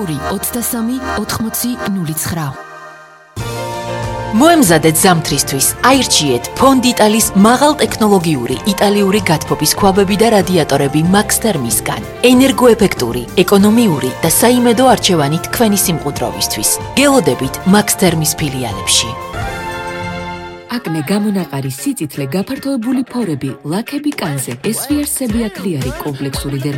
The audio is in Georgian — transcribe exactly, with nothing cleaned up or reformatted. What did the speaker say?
ორი ოცდასამი ოთხმოცი ნული ცხრა. მოემზადეთ ზამთრისთვის, აირჩიეთ ფონდ იტალის მაღალტექნოლოგიური იტალიური გათბობის ქვაბები და რადიატორები Max Thermisგან. ენერგოეფექტური, ეკონომიური და საიმედო არჩევანი თქვენი სიმყუდროვისთვის. გელოდებით Max Thermis ფილიალებში. აკნე გამონაყარი სიწითლე გაფართოებული ფორები, ლაქები კანზე, ესვიარსები აკლიარი კომპლექსური